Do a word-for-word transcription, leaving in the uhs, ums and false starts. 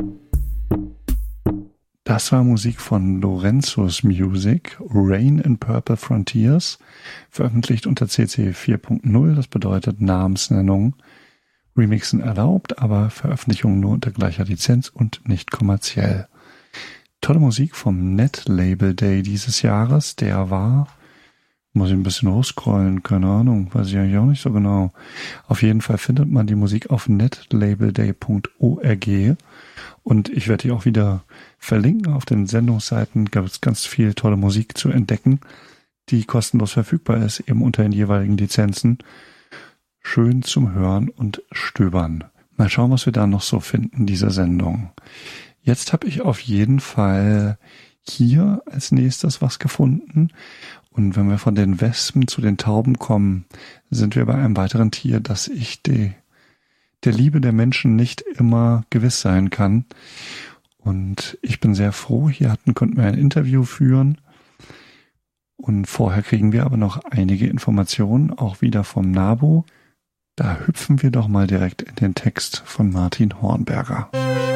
Das war Musik von Lorenzo's Music, Rain in Purple Frontiers, veröffentlicht unter C C vier Punkt null, das bedeutet Namensnennung, Remixen erlaubt, aber Veröffentlichung nur unter gleicher Lizenz und nicht kommerziell. Tolle Musik vom Net Label Day dieses Jahres, der war, muss ich ein bisschen hochscrollen, keine Ahnung, weiß ich eigentlich auch nicht so genau. Auf jeden Fall findet man die Musik auf netlabelday Punkt org und ich werde die auch wieder verlinken. Auf den Sendungsseiten gibt es ganz viel tolle Musik zu entdecken, die kostenlos verfügbar ist, eben unter den jeweiligen Lizenzen. Schön zum Hören und Stöbern. Mal schauen, was wir da noch so finden, diese Sendung. Jetzt habe ich auf jeden Fall hier als nächstes was gefunden. Und wenn wir von den Wespen zu den Tauben kommen, sind wir bei einem weiteren Tier, das ich die, der Liebe der Menschen nicht immer gewiss sein kann. Und ich bin sehr froh, hier hatten, konnten wir ein Interview führen. Und vorher kriegen wir aber noch einige Informationen, auch wieder vom NABU. Da hüpfen wir doch mal direkt in den Text von Martin Hornberger.